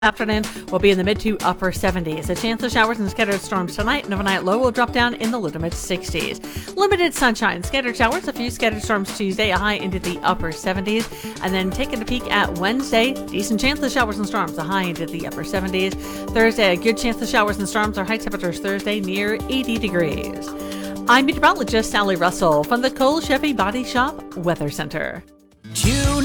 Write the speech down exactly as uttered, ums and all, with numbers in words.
Afternoon will be in the mid to upper seventies. A chance of showers and scattered storms tonight, and overnight low will drop down in the low to mid sixties. Limited sunshine, scattered showers, a few scattered storms Tuesday, a high into the upper seventies. And then taking a peek at Wednesday, decent chance of showers and storms, a high into the upper seventies. Thursday, a good chance of showers and storms, our high temperatures Thursday near eighty degrees. I'm meteorologist Sally Russell from the Cole Chevy Body Shop Weather Center. Tune